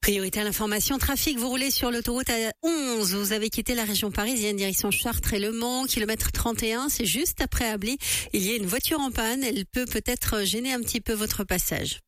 Priorité à l'information trafic, vous roulez sur l'autoroute A11, vous avez quitté la région parisienne, direction Chartres et Le Mans, kilomètre 31, c'est juste après Ably. Il y a une voiture en panne, elle peut peut-être gêner un petit peu votre passage.